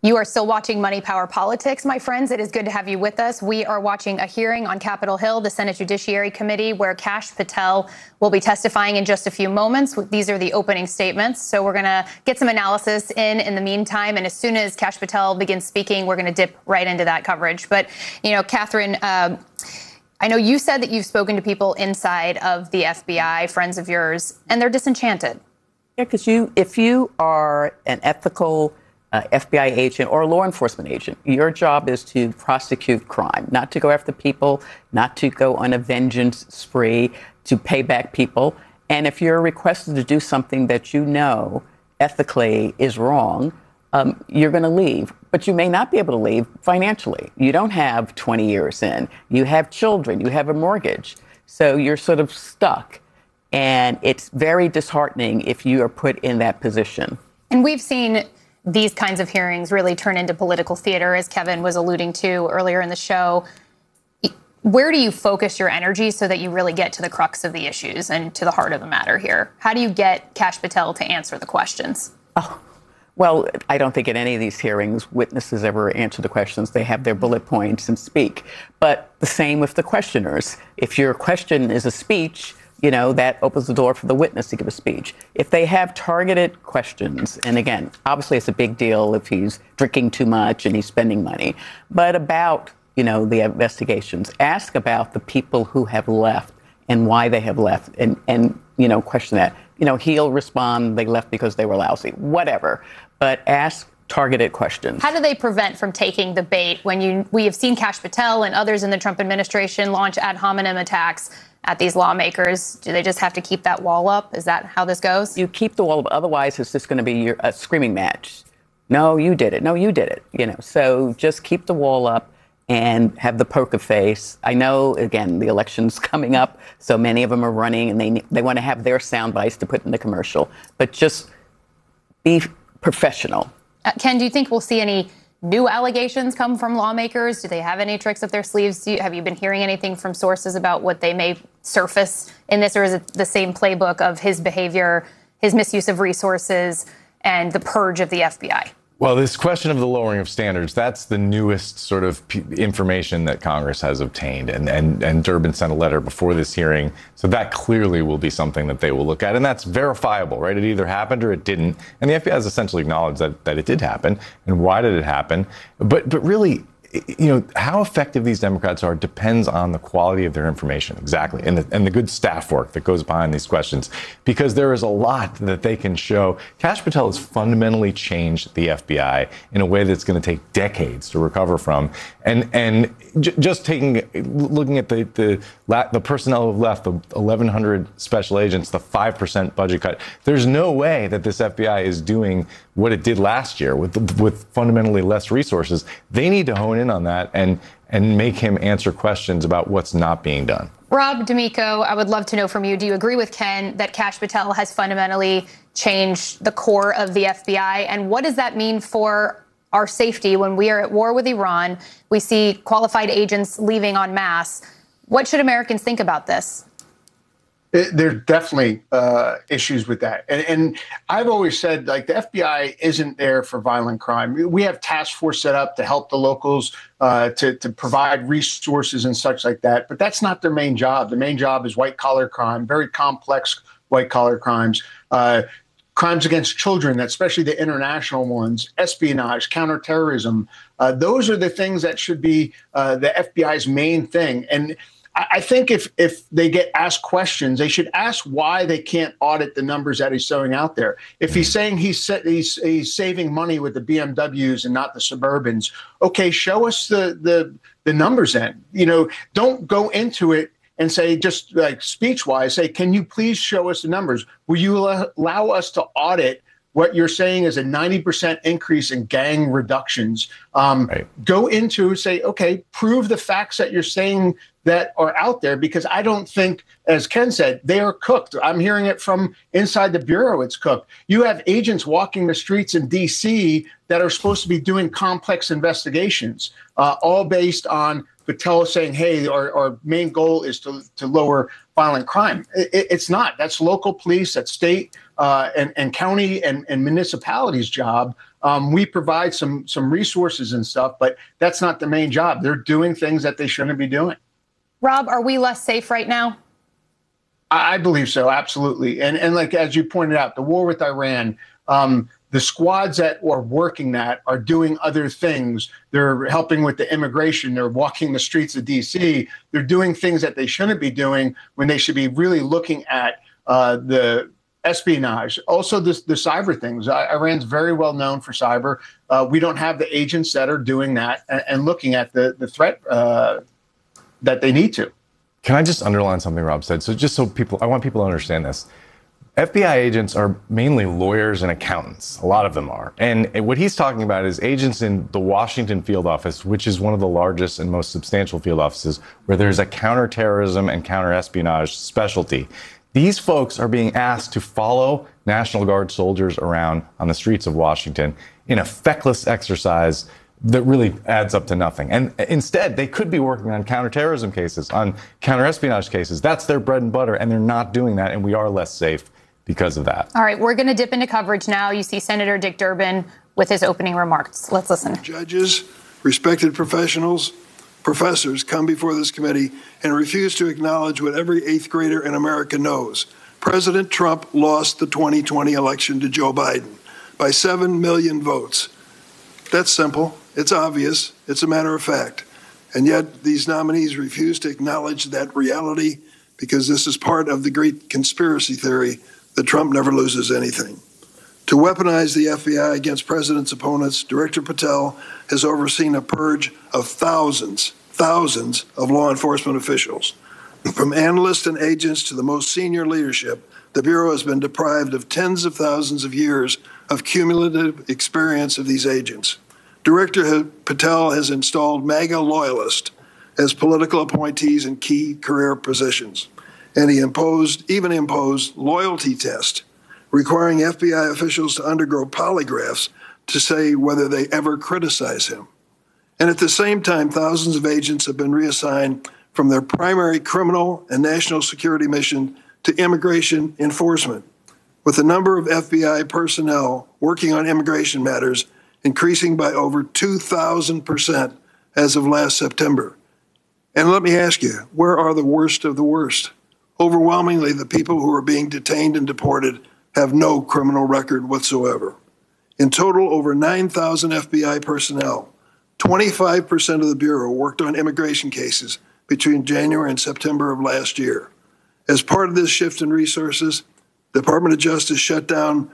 You are still watching Money, Power, Politics, my friends. It is good to have you with us. We are watching a hearing on Capitol Hill, the Senate Judiciary Committee, where Kash Patel will be testifying in just a few moments. These are the opening statements. So we're going to get some analysis in the meantime. And as soon as Kash Patel begins speaking, we're going to dip right into that coverage. But, you know, Catherine, I know you said that you've spoken to people inside of the FBI, friends of yours, and they're disenchanted. Yeah, because if you are an ethical FBI agent or a law enforcement agent, your job is to prosecute crime, not to go after people, not to go on a vengeance spree, to pay back people. And if you're requested to do something that you know ethically is wrong, you're going to leave. But you may not be able to leave financially. You don't have 20 years in. You have children. You have a mortgage. So you're sort of stuck. And it's very disheartening if you are put in that position. And we've seen these kinds of hearings really turn into political theater, as Kevin was alluding to earlier in the show. Where do you focus your energy so that you really get to the crux of the issues and to the heart of the matter here? How do you get Kash Patel to answer the questions? Oh, well, I don't think in any of these hearings witnesses ever answer the questions. They have their bullet points and speak. But the same with the questioners. If your question is a speech, you know, that opens the door for the witness to give a speech. If they have targeted questions, and again, obviously it's a big deal if he's drinking too much and he's spending money, but about, you know, the investigations, ask about the people who have left and why they have left and you know, question that. You know, he'll respond, they left because they were lousy, whatever, but ask targeted questions. How do they prevent from taking the bait when we have seen Kash Patel and others in the Trump administration launch ad hominem attacks at these lawmakers? Do they just have to keep that wall up? Is that how this goes? You keep the wall up. Otherwise, it's just going to be a screaming match. No, you did it. No, you did it. You know, so just keep the wall up and have the poker face. I know, again, the election's coming up, so many of them are running and they want to have their sound bites to put in the commercial. But just be professional. Ken, do you think we'll see any new allegations come from lawmakers? Do they have any tricks up their sleeves? Have you been hearing anything from sources about what they may surface in this, or is it the same playbook of his behavior, his misuse of resources, and the purge of the FBI? Well, this question of the lowering of standards, that's the newest sort of information that Congress has obtained. And Durbin sent a letter before this hearing. So that clearly will be something that they will look at. And that's verifiable, right? It either happened or it didn't. And the FBI has essentially acknowledged that it did happen. And why did it happen? But really, you know, how effective these Democrats are depends on the quality of their information. Exactly. And the good staff work that goes behind these questions, because there is a lot that they can show. Kash Patel has fundamentally changed the FBI in a way that's going to take decades to recover from. And just looking at the personnel who have left, the 1,100 special agents, the 5% budget cut, there's no way that this FBI is doing what it did last year with fundamentally less resources. They need to hone in on that and make him answer questions about what's not being done. Rob D'Amico, I would love to know from you, do you agree with Ken that Kash Patel has fundamentally changed the core of the FBI? And what does that mean for our safety when we are at war with Iran? We see qualified agents leaving en masse. What should Americans think about this? There are definitely issues with that. And I've always said, like, the FBI isn't there for violent crime. We have task force set up to help the locals, to provide resources and such like that. But that's not their main job. The main job is white collar crime, very complex white collar crimes, crimes against children, especially the international ones, espionage, counterterrorism. Those are the things that should be the FBI's main thing. And I think if they get asked questions, they should ask why they can't audit the numbers that he's throwing out there. If he's saying he's saving money with the BMWs and not the Suburbans, okay, show us the numbers then. You know, don't go into it and say, just like speech-wise, say, can you please show us the numbers? Will you allow us to audit what you're saying is a 90% increase in gang reductions? Right. Go into, say, okay, prove the facts that you're saying that are out there, because I don't think, as Ken said, they are cooked. I'm hearing it from inside the Bureau, it's cooked. You have agents walking the streets in D.C. that are supposed to be doing complex investigations, all based on Patel saying, hey, our main goal is to lower violent crime. It's not. That's local police, that's state and county and municipalities' job. We provide some resources and stuff, but that's not the main job. They're doing things that they shouldn't be doing. Rob, are we less safe right now? I believe so, absolutely. And like, as you pointed out, the war with Iran, the squads that are working that are doing other things. They're helping with the immigration. They're walking the streets of D.C. They're doing things that they shouldn't be doing when they should be really looking at the espionage. Also, the cyber things. Iran's very well known for cyber. We don't have the agents that are doing that and looking at the threat that they need to. Can I just underline something Rob said? So just so I want people to understand this. FBI agents are mainly lawyers and accountants. A lot of them are. And what he's talking about is agents in the Washington field office, which is one of the largest and most substantial field offices, where there's a counterterrorism and counterespionage specialty. These folks are being asked to follow National Guard soldiers around on the streets of Washington in a feckless exercise that really adds up to nothing. And instead, they could be working on counterterrorism cases, on counterespionage cases. That's their bread and butter, and they're not doing that, and we are less safe because of that. All right, we're going to dip into coverage now. You see Senator Dick Durbin with his opening remarks. Let's listen. Judges, respected professionals, professors come before this committee and refuse to acknowledge what every eighth grader in America knows. President Trump lost the 2020 election to Joe Biden by 7 million votes. That's simple. It's obvious. It's a matter of fact. And yet these nominees refuse to acknowledge that reality because this is part of the great conspiracy theory that Trump never loses anything. To weaponize the FBI against president's opponents, Director Patel has overseen a purge of thousands of law enforcement officials. From analysts and agents to the most senior leadership, the Bureau has been deprived of tens of thousands of years of cumulative experience of these agents. Director Patel has installed MAGA loyalists as political appointees in key career positions. And he even imposed loyalty tests, requiring FBI officials to undergo polygraphs to say whether they ever criticize him. And at the same time, thousands of agents have been reassigned from their primary criminal and national security mission to immigration enforcement, with the number of FBI personnel working on immigration matters increasing by over 2,000% as of last September. And let me ask you, where are the worst of the worst? Overwhelmingly, the people who are being detained and deported have no criminal record whatsoever. In total, over 9,000 FBI personnel, 25% of the Bureau worked on immigration cases between January and September of last year. As part of this shift in resources, the Department of Justice shut down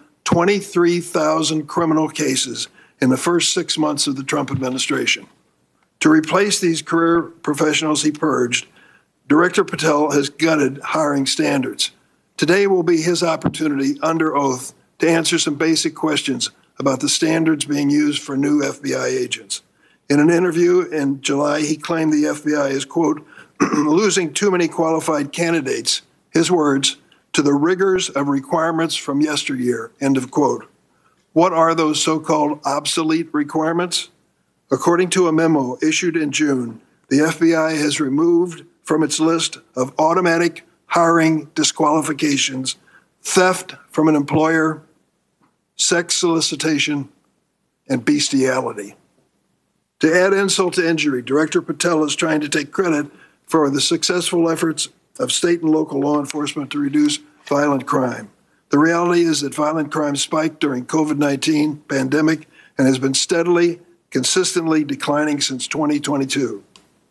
23,000 criminal cases in the first 6 months of the Trump administration. To replace these career professionals he purged, Director Patel has gutted hiring standards. Today will be his opportunity under oath to answer some basic questions about the standards being used for new FBI agents. In an interview in July, he claimed the FBI is, quote, losing too many qualified candidates, his words, to the rigors of requirements from yesteryear, end of quote. What are those so-called obsolete requirements? According to a memo issued in June, the FBI has removed from its list of automatic hiring disqualifications theft from an employer, sex solicitation, and bestiality. To add insult to injury, Director Patel is trying to take credit for the successful efforts of state and local law enforcement to reduce violent crime. The reality is that violent crime spiked during COVID-19 pandemic and has been steadily, consistently declining since 2022.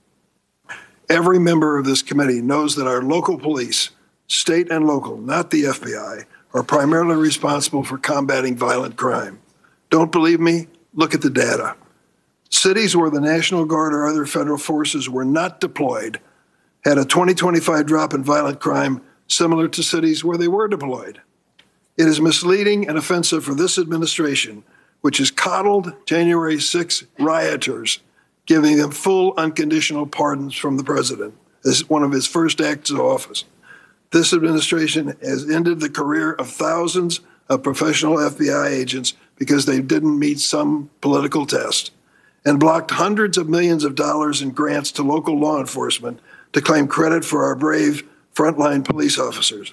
Every member of this committee knows that our local police, state and local, not the FBI, are primarily responsible for combating violent crime. Don't believe me? Look at the data. Cities where the National Guard or other federal forces were not deployed had a 2025 drop in violent crime similar to cities where they were deployed. It is misleading and offensive for this administration, which has coddled January 6 rioters, giving them full unconditional pardons from the president as one of his first acts of office. This administration has ended the career of thousands of professional FBI agents because they didn't meet some political test, and blocked hundreds of millions of dollars in grants to local law enforcement to claim credit for our brave frontline police officers.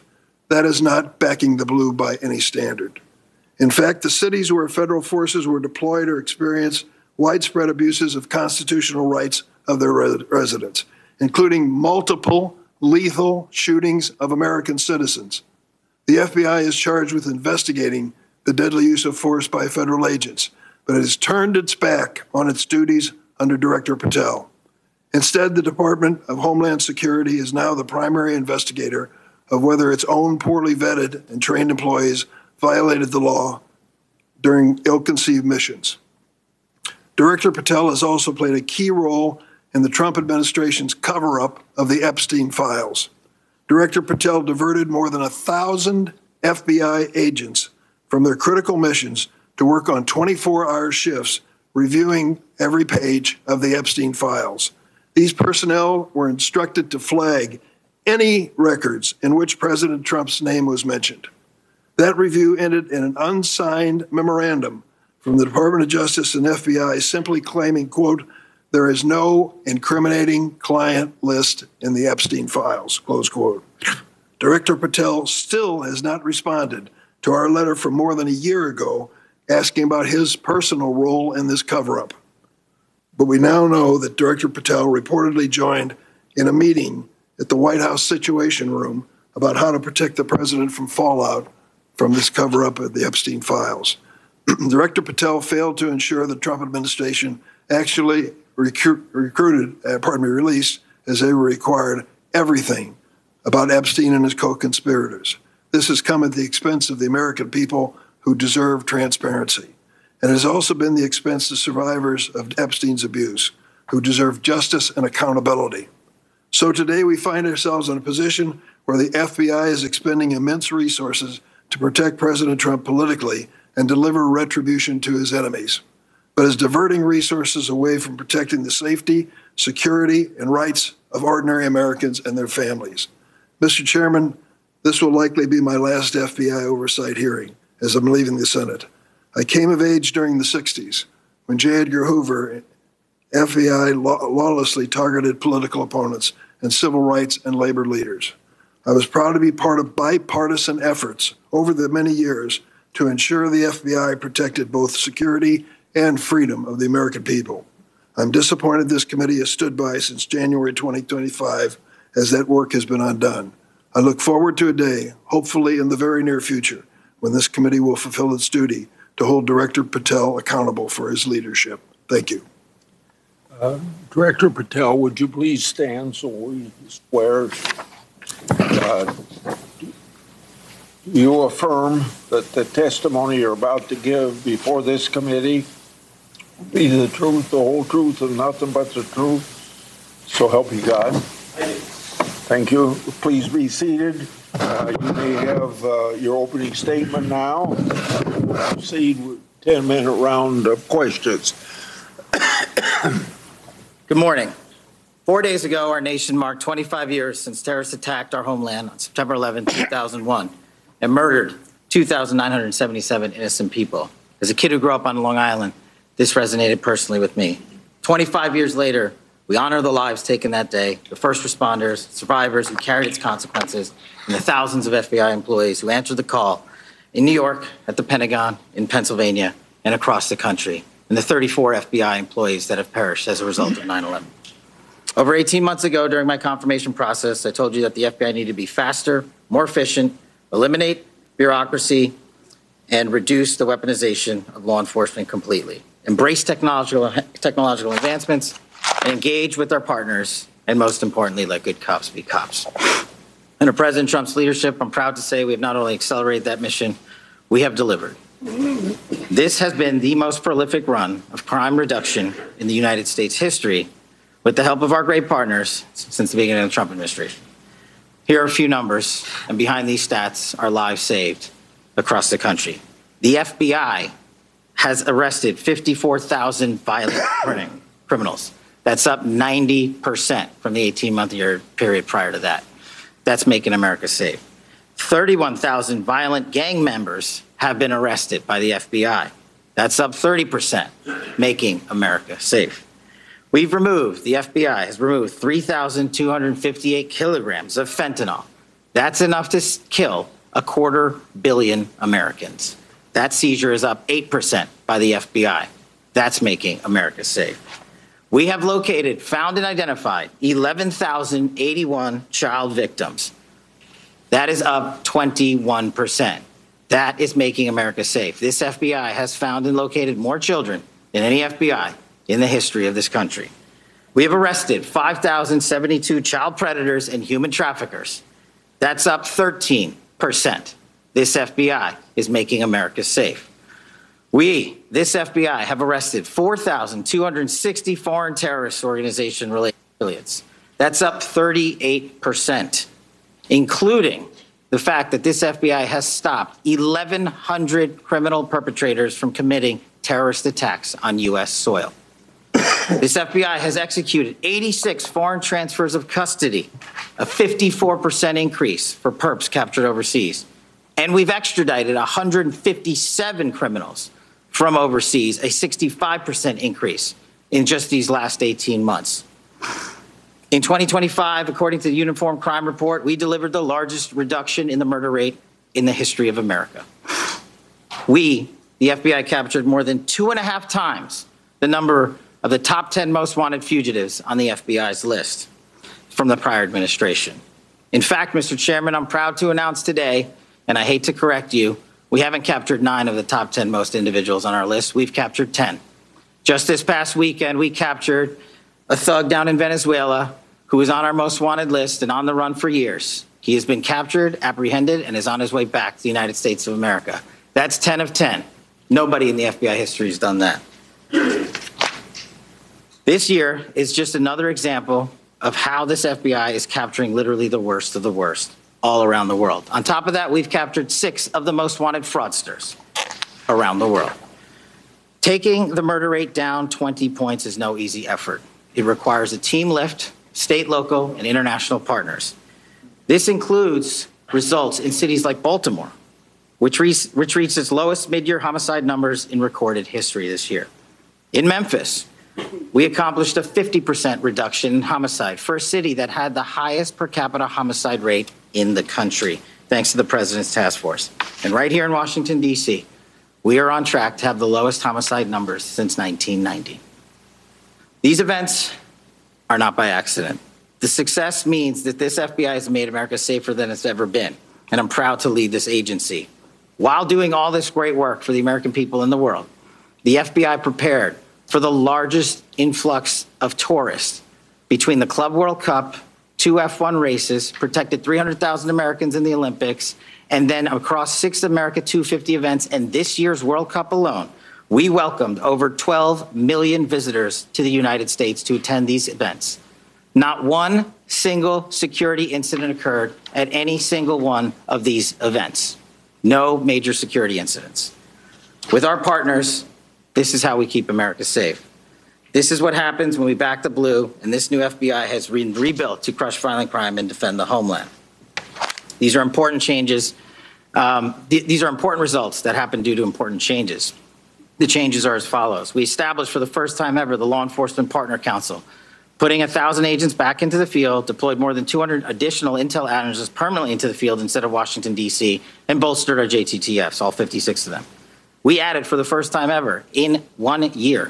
That is not backing the blue by any standard. In fact, the cities where federal forces were deployed or experienced widespread abuses of constitutional rights of their residents, including multiple lethal shootings of American citizens. The FBI is charged with investigating the deadly use of force by federal agents, but it has turned its back on its duties under Director Patel. Instead, the Department of Homeland Security is now the primary investigator of whether its own poorly vetted and trained employees violated the law during ill-conceived missions. Director Patel has also played a key role in the Trump administration's cover-up of the Epstein files. Director Patel diverted more than 1,000 FBI agents from their critical missions to work on 24-hour shifts reviewing every page of the Epstein files. These personnel were instructed to flag any records in which President Trump's name was mentioned. That review ended in an unsigned memorandum from the Department of Justice and FBI simply claiming, quote, "there is no incriminating client list in the Epstein files," close quote. Director Patel still has not responded to our letter from more than a year ago asking about his personal role in this cover-up. But we now know that Director Patel reportedly joined in a meeting at the White House Situation Room about how to protect the president from fallout from this cover-up of the Epstein files. Director Patel failed to ensure the Trump administration actually released, as they were required, everything about Epstein and his co-conspirators. This has come at the expense of the American people who deserve transparency. And it has also been the expense of survivors of Epstein's abuse, who deserve justice and accountability. So today we find ourselves in a position where the FBI is expending immense resources to protect President Trump politically and deliver retribution to his enemies, but is diverting resources away from protecting the safety, security, and rights of ordinary Americans and their families. Mr. Chairman, this will likely be my last FBI oversight hearing as I'm leaving the Senate. I came of age during the 60s when J. Edgar Hoover, FBI lawlessly targeted political opponents and civil rights and labor leaders. I was proud to be part of bipartisan efforts over the many years to ensure the FBI protected both security and freedom of the American people. I'm disappointed this committee has stood by since January 2025 as that work has been undone. I look forward to a day, hopefully in the very near future, when this committee will fulfill its duty to hold Director Patel accountable for his leadership. Thank you. Director Patel, would you please stand so we swear? Do you affirm that the testimony you're about to give before this committee will be the truth, the whole truth, and nothing but the truth? So help you God. Thank you. Please be seated. You may have your opening statement now. We'll proceed with a 10-minute round of questions. Good morning. 4 days ago, our nation marked 25 years since terrorists attacked our homeland on September 11, 2001, and murdered 2,977 innocent people. As a kid who grew up on Long Island, this resonated personally with me. 25 years later, we honor the lives taken that day, the first responders, survivors who carried its consequences, and the thousands of FBI employees who answered the call in New York, at the Pentagon, in Pennsylvania, and across the country, and the 34 FBI employees that have perished as a result of 9/11. Over 18 months ago, during my confirmation process, I told you that the FBI needed to be faster, more efficient, eliminate bureaucracy, and reduce the weaponization of law enforcement completely. Embrace technological advancements, and engage with our partners, and most importantly, let good cops be cops. Under President Trump's leadership, I'm proud to say we have not only accelerated that mission, we have delivered. This has been the most prolific run of crime reduction in the United States history, with the help of our great partners since the beginning of the Trump administration. Here are a few numbers, and behind these stats are lives saved across the country. The FBI has arrested 54,000 violent criminals. That's up 90% from the 18-month period prior to that. That's making America safe. 31,000 violent gang members have been arrested by the FBI. That's up 30%, making America safe. The FBI has removed 3,258 kilograms of fentanyl. That's enough to kill 250 million Americans. That seizure is up 8% by the FBI. That's making America safe. We have located, found, and identified 11,081 child victims. That is up 21%. That is making America safe. This FBI has found and located more children than any FBI in the history of this country. We have arrested 5,072 child predators and human traffickers. That's up 13%. This FBI is making America safe. We, this FBI, have arrested 4,260 foreign terrorist organization affiliates. That's up 38%, including the fact that this FBI has stopped 1,100 criminal perpetrators from committing terrorist attacks on U.S. soil. This FBI has executed 86 foreign transfers of custody, a 54% increase for perps captured overseas. And we've extradited 157 criminals from overseas, a 65% increase in just these last 18 months. In 2025, according to the Uniform Crime Report, we delivered the largest reduction in the murder rate in the history of America. We, the FBI, captured more than 2.5 times the number of the top 10 most wanted fugitives on the FBI's list from the prior administration. In fact, Mr. Chairman, I'm proud to announce today, and I hate to correct you, we haven't captured 9 of the top 10 most individuals on our list. We've captured 10. Just this past weekend, we captured a thug down in Venezuela who is on our most wanted list and on the run for years. He has been captured, apprehended, and is on his way back to the United States of America. That's 10 of 10. Nobody in the FBI history has done that. This year is just another example of how this FBI is capturing literally the worst of the worst all around the world. On top of that, we've captured 6 of the most wanted fraudsters around the world. Taking the murder rate down 20 points is no easy effort. It requires a team lift, state, local, and international partners. This includes results in cities like Baltimore, which reached its lowest mid-year homicide numbers in recorded history this year. In Memphis, we accomplished a 50% reduction in homicide for a city that had the highest per capita homicide rate in the country, thanks to the President's task force. And right here in Washington, D.C., we are on track to have the lowest homicide numbers since 1990. These events are not by accident. The success means that this FBI has made America safer than it's ever been, and I'm proud to lead this agency. While doing all this great work for the American people in the world, the FBI prepared for the largest influx of tourists between the Club World Cup, 2 F1 races, protected 300,000 Americans in the Olympics, and then across 6 America 250 events, and this year's World Cup alone, we welcomed over 12 million visitors to the United States to attend these events. Not one single security incident occurred at any single one of these events. No major security incidents. With our partners, this is how we keep America safe. This is what happens when we back the blue, and this new FBI has been rebuilt to crush violent crime and defend the homeland. These are important changes. These are important results that happen due to important changes. The changes are as follows. We established for the first time ever the Law Enforcement Partner Council, putting 1,000 agents back into the field, deployed more than 200 additional intel analysts permanently into the field instead of Washington, D.C., and bolstered our JTTFs, all 56 of them. We added for the first time ever in 1 year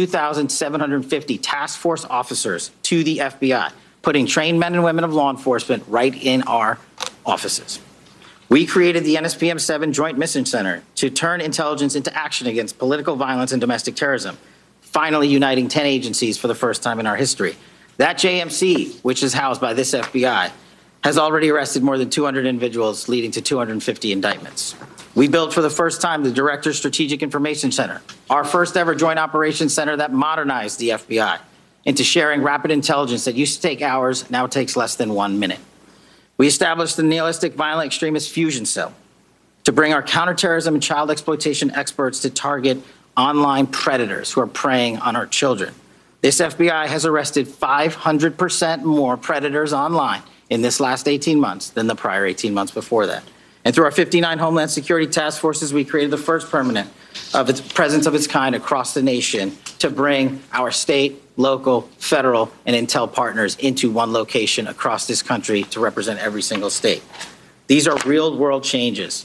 2,750 task force officers to the FBI, putting trained men and women of law enforcement right in our offices. We created the NSPM 7 Joint Mission Center to turn intelligence into action against political violence and domestic terrorism, finally uniting 10 agencies for the first time in our history. That JMC, which is housed by this FBI, has already arrested more than 200 individuals, leading to 250 indictments. We built for the first time the Director's Strategic Information Center, our first ever joint operations center that modernized the FBI into sharing rapid intelligence that used to take hours, now takes less than 1 minute. We established the Nihilistic Violent Extremist Fusion Cell to bring our counterterrorism and child exploitation experts to target online predators who are preying on our children. This FBI has arrested 500% more predators online in this last 18 months than the prior 18 months before that. And through our 59 Homeland Security Task Forces, we created the first permanent presence of its kind across the nation to bring our state, local, federal, and intel partners into one location across this country to represent every single state. These are real-world changes.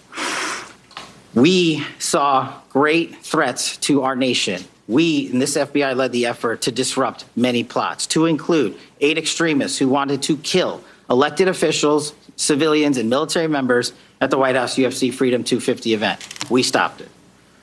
We saw great threats to our nation. We, in this FBI, led the effort to disrupt many plots, to include 8 extremists who wanted to kill elected officials, civilians, and military members at the White House UFC Freedom 250 event. We stopped it.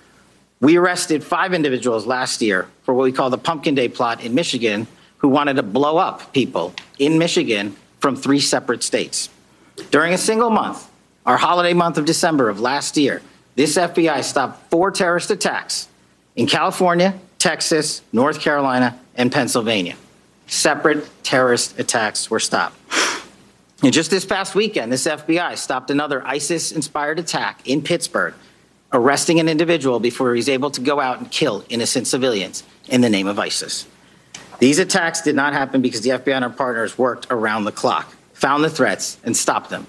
We arrested 5 individuals last year for what we call the Pumpkin Day plot in Michigan, who wanted to blow up people in Michigan from 3 separate states. During a single month, our holiday month of December of last year, this FBI stopped 4 terrorist attacks in California, Texas, North Carolina, and Pennsylvania. Separate terrorist attacks were stopped. And just this past weekend, this FBI stopped another ISIS-inspired attack in Pittsburgh, arresting an individual before he was able to go out and kill innocent civilians in the name of ISIS. These attacks did not happen because the FBI and our partners worked around the clock, found the threats, and stopped them.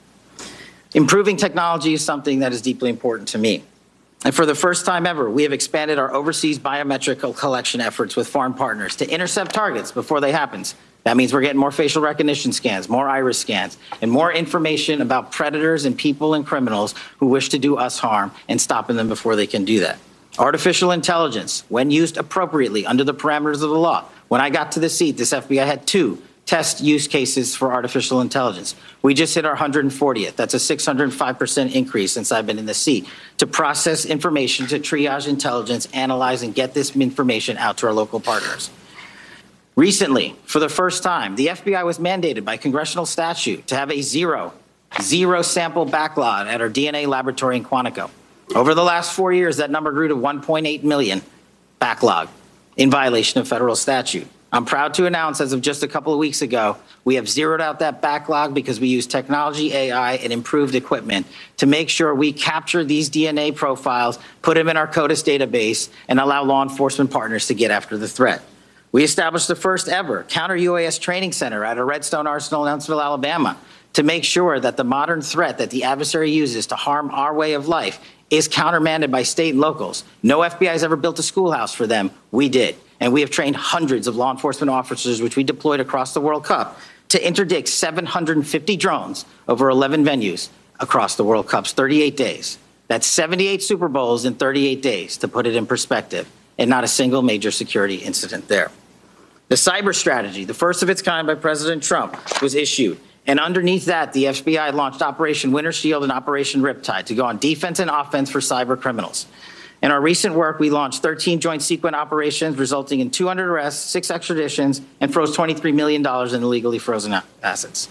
Improving technology is something that is deeply important to me. And for the first time ever, we have expanded our overseas biometric collection efforts with foreign partners to intercept targets before they happen. That means we're getting more facial recognition scans, more iris scans, and more information about predators and people and criminals who wish to do us harm and stopping them before they can do that. Artificial intelligence, when used appropriately under the parameters of the law. When I got to the seat, this FBI had 2 test use cases for artificial intelligence. We just hit our 140th. That's a 605% increase since I've been in the seat to process information, to triage intelligence, analyze, and get this information out to our local partners. Recently, for the first time, the FBI was mandated by congressional statute to have a zero sample backlog at our DNA laboratory in Quantico. Over the last 4 years, that number grew to 1.8 million backlog in violation of federal statute. I'm proud to announce, as of just a couple of weeks ago, we have zeroed out that backlog because we use technology, AI, and improved equipment to make sure we capture these DNA profiles, put them in our CODIS database, and allow law enforcement partners to get after the threat. We established the first ever counter-UAS training center at a Redstone Arsenal in Huntsville, Alabama, to make sure that the modern threat that the adversary uses to harm our way of life is countermanded by state and locals. No FBI has ever built a schoolhouse for them. We did. And we have trained hundreds of law enforcement officers, which we deployed across the World Cup, to interdict 750 drones over 11 venues across the World Cup's 38 days. That's 78 Super Bowls in 38 days, to put it in perspective, and not a single major security incident there. The cyber strategy, the first of its kind by President Trump, was issued. And underneath that, the FBI launched Operation Winter Shield and Operation Riptide to go on defense and offense for cyber criminals. In our recent work, we launched 13 joint sequence operations, resulting in 200 arrests, 6 extraditions, and froze $23 million in illegally frozen assets,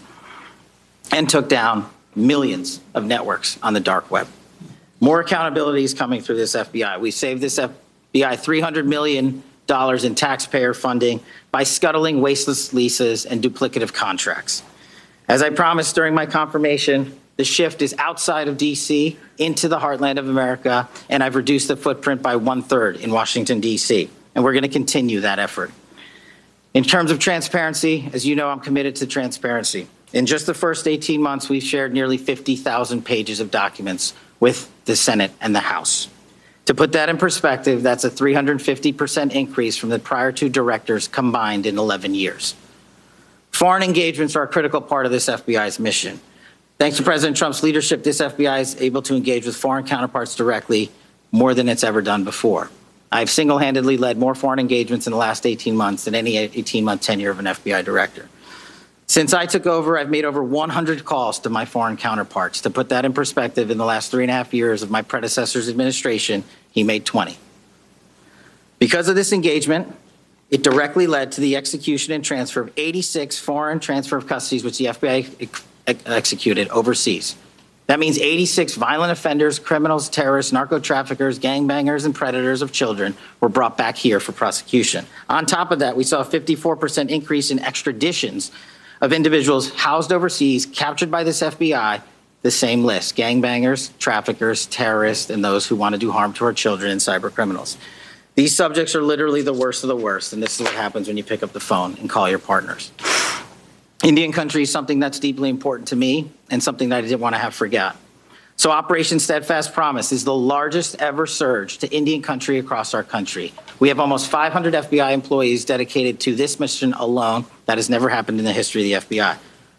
and took down millions of networks on the dark web. More accountability is coming through this FBI. We saved this FBI $300 million in taxpayer funding by scuttling wasteless leases and duplicative contracts. As I promised during my confirmation, the shift is outside of D.C. into the heartland of America, and I've reduced the footprint by 1/3 in Washington, D.C., and we're going to continue that effort. In terms of transparency, as you know, I'm committed to transparency. In just the first 18 months, we've shared nearly 50,000 pages of documents with the Senate and the House. To put that in perspective, that's a 350% increase from the prior 2 directors combined in 11 years. Foreign engagements are a critical part of this FBI's mission. Thanks to President Trump's leadership, this FBI is able to engage with foreign counterparts directly more than it's ever done before. I've single-handedly led more foreign engagements in the last 18 months than any 18-month tenure of an FBI director. Since I took over, I've made over 100 calls to my foreign counterparts. To put that in perspective, in the last 3.5 years of my predecessor's administration, he made 20. Because of this engagement, it directly led to the execution and transfer of 86 foreign transfer of custodies, which the FBI executed overseas. That means 86 violent offenders, criminals, terrorists, narco-traffickers, gangbangers, and predators of children were brought back here for prosecution. On top of that, we saw a 54% increase in extraditions of individuals housed overseas, captured by this FBI, the same list: gangbangers, traffickers, terrorists, and those who want to do harm to our children and cyber criminals. These subjects are literally the worst of the worst, and this is what happens when you pick up the phone and call your partners. Indian country is something that's deeply important to me and something that I didn't want to have forgot. So Operation Steadfast Promise is the largest ever surge to Indian country across our country. We have almost 500 FBI employees dedicated to this mission alone. That has never happened in the history of the FBI.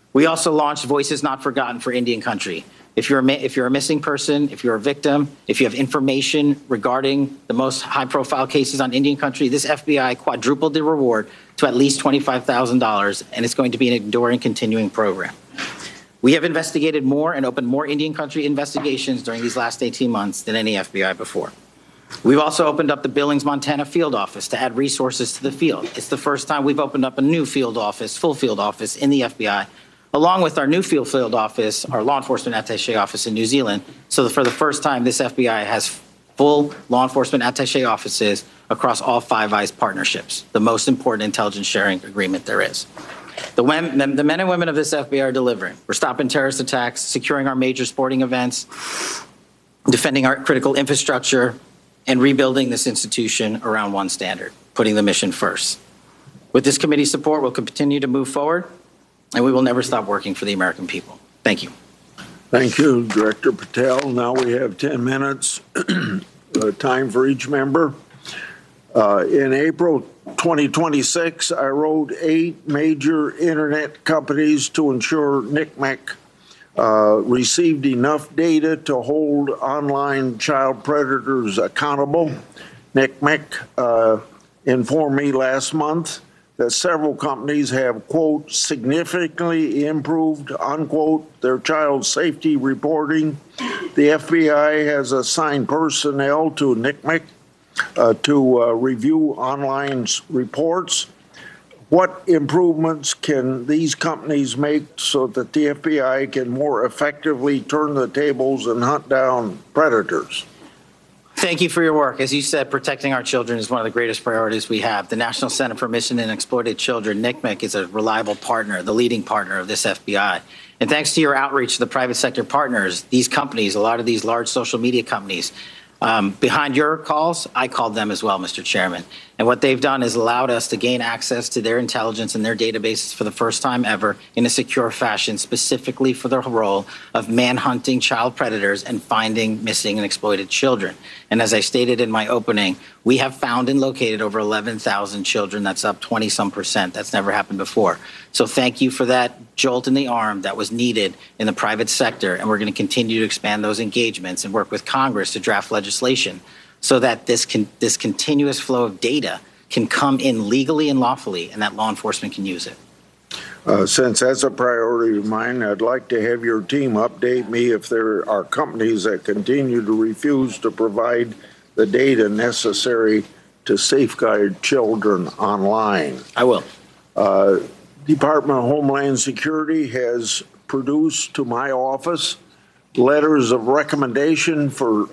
We also launched Voices Not Forgotten for Indian Country. If you're a missing person, if you're a victim, if you have information regarding the most high-profile cases on Indian Country, this FBI quadrupled the reward to at least $25,000, and it's going to be an enduring, continuing program. We have investigated more and opened more Indian Country investigations during these last 18 months than any FBI before. We've also opened up the Billings, Montana field office to add resources to the field. It's the first time we've opened up a new field office, full field office in the FBI, along with our new field office, our law enforcement attaché office in New Zealand. So for the first time, this FBI has full law enforcement attaché offices across all Five Eyes partnerships, the most important intelligence sharing agreement there is. The men and women of this FBI are delivering. We're stopping terrorist attacks, securing our major sporting events, defending our critical infrastructure, and rebuilding this institution around one standard, putting the mission first. With this committee's support, we'll continue to move forward, and we will never stop working for the American people. Thank you. Thank you, Director Patel. Now we have 10 minutes time for each member. In April 2026, I wrote 8 major internet companies to ensure NCMEC received enough data to hold online child predators accountable. NCMEC informed me last month that several companies have, quote, significantly improved, unquote, their child safety reporting. The FBI has assigned personnel to NCMEC to review online reports. What improvements can these companies make so that the FBI can more effectively turn the tables and hunt down predators? Thank you for your work. As you said, protecting our children is one of the greatest priorities we have. The National Center for Missing and Exploited Children, NCMEC, is a reliable partner, the leading partner of this FBI. And thanks to your outreach to the private sector partners, these companies, a lot of these large social media companies, behind your calls, I called them as well, Mr. Chairman. And what they've done is allowed us to gain access to their intelligence and their databases for the first time ever in a secure fashion, specifically for the role of manhunting child predators and finding missing and exploited children. And as I stated in my opening, we have found and located over 11,000 children. That's up 20-some%. That's never happened before. So thank you for that jolt in the arm that was needed in the private sector. And we're going to continue to expand those engagements and work with Congress to draft legislation so that this continuous flow of data can come in legally and lawfully, and that law enforcement can use it. Since that's a priority of mine, I'd like to have your team update me if there are companies that continue to refuse to provide the data necessary to safeguard children online. I will. Department of Homeland Security has produced to my office letters of recommendation for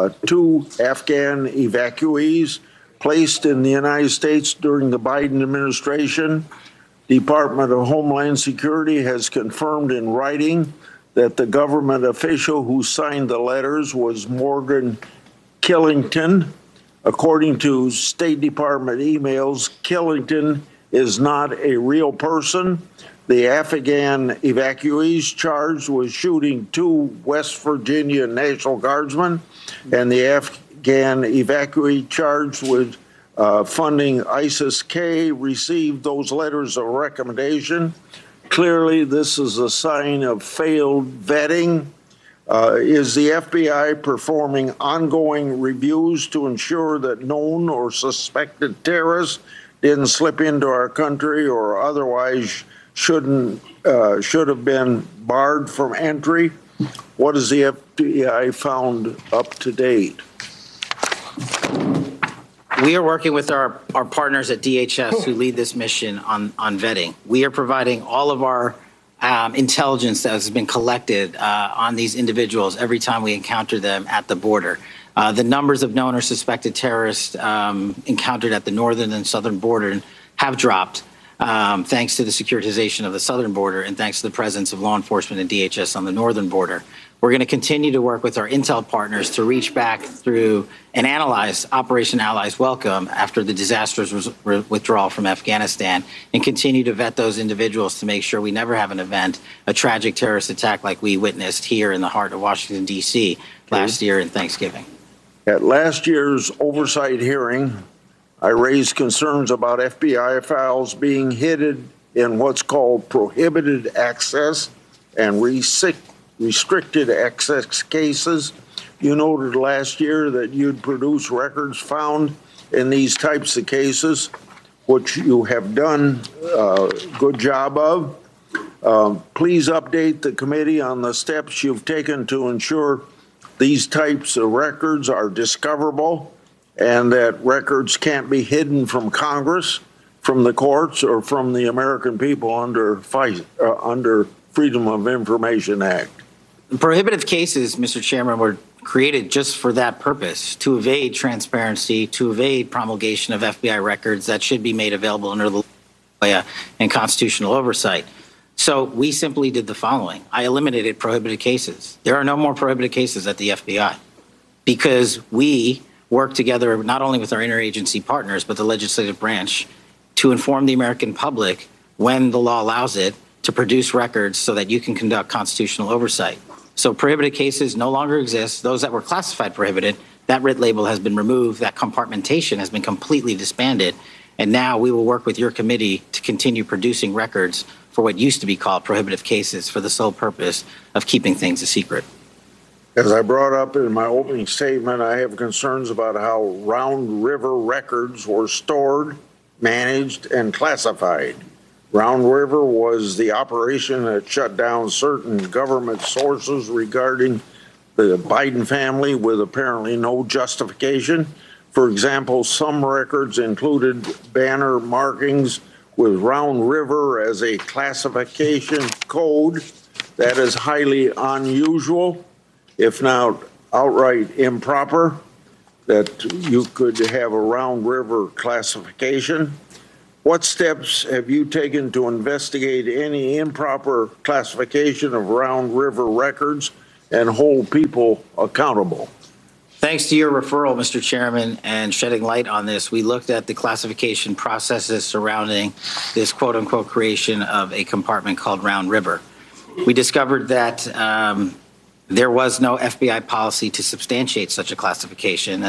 2 Afghan evacuees placed in the United States during the Biden administration. Department of Homeland Security has confirmed in writing that the government official who signed the letters was Morgan Killington. According to State Department emails, Killington is not a real person. The Afghan evacuees charged with shooting 2 West Virginia National Guardsmen, and the Afghan evacuee charged with funding ISIS-K received those letters of recommendation. Clearly, this is a sign of failed vetting. Is the FBI performing ongoing reviews to ensure that known or suspected terrorists didn't slip into our country or otherwise should have been barred from entry? What has the FBI found up to date? We are working with our partners at DHS who lead this mission on vetting. We are providing all of our intelligence that has been collected on these individuals every time we encounter them at the border. The numbers of known or suspected terrorists encountered at the northern and southern border have dropped. Thanks to the securitization of the southern border and thanks to the presence of law enforcement and DHS on the northern border. We're going to continue to work with our intel partners to reach back through and analyze Operation Allies Welcome after the disastrous withdrawal from Afghanistan and continue to vet those individuals to make sure we never have an event, a tragic terrorist attack like we witnessed here in the heart of Washington, D.C. last year in Thanksgiving. At last year's oversight hearing, I raised concerns about FBI files being hidden in what's called prohibited access and restricted access cases. You noted last year that you'd produce records found in these types of cases, which you have done a good job of. Please update the committee on the steps you've taken to ensure these types of records are discoverable and that records can't be hidden from Congress, from the courts, or from the American people under Freedom of Information Act. Prohibitive cases, Mr. Chairman, were created just for that purpose, to evade transparency, to evade promulgation of FBI records that should be made available under the law and constitutional oversight. So we simply did the following. I eliminated prohibited cases. There are no more prohibited cases at the FBI because we work together not only with our interagency partners, but the legislative branch to inform the American public when the law allows it to produce records so that you can conduct constitutional oversight. So prohibited cases no longer exist. Those that were classified prohibited, that writ label has been removed. That compartmentation has been completely disbanded. And now we will work with your committee to continue producing records for what used to be called prohibitive cases for the sole purpose of keeping things a secret. As I brought up in my opening statement, I have concerns about how Round River records were stored, managed, and classified. Round River was the operation that shut down certain government sources regarding the Biden family with apparently no justification. For example, some records included banner markings with Round River as a classification code. That is highly unusual, if not outright improper, that you could have a Round River classification. What steps have you taken to investigate any improper classification of Round River records and hold people accountable? Thanks to your referral, Mr. Chairman, and shedding light on this, we looked at the classification processes surrounding this quote unquote creation of a compartment called Round River. We discovered that there was no FBI policy to substantiate such a classification.